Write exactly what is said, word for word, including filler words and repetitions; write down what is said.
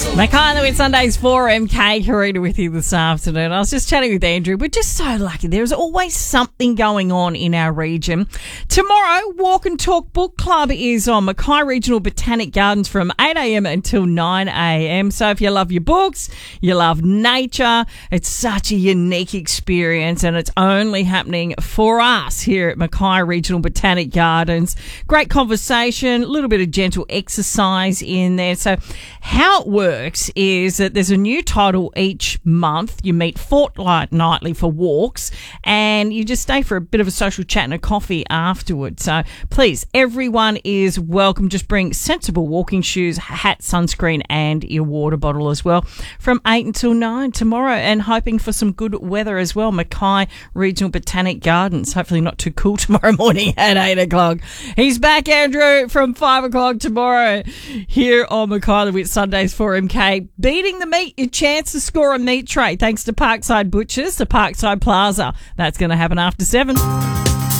Mackay with Sundays four M K. Karina with you this afternoon. I was just chatting with Andrew. We're just so lucky. There's always something going on in our region. Tomorrow, Walk and Talk Book Club is on Mackay Regional Botanic Gardens from eight a.m. until nine a.m. So if you love your books, you love nature, it's such a unique experience and it's only happening for us here at Mackay Regional Botanic Gardens. Great conversation, a little bit of gentle exercise in there. So how it works is that there's a new title each month. You meet fortnightly for walks and you just stay for a bit of a social chat and a coffee afterwards. So please, everyone is welcome. Just bring sensible walking shoes, hat, sunscreen and your water bottle as well from eight until nine tomorrow, and hoping for some good weather as well. Mackay Regional Botanic Gardens. Hopefully not too cool tomorrow morning at eight o'clock. He's back, Andrew, from five o'clock tomorrow here on Mackay with Sundays four M K. Beating the meat, your chance to score a meat tray thanks to Parkside Butchers, the Parkside Plaza. That's going to happen after seven.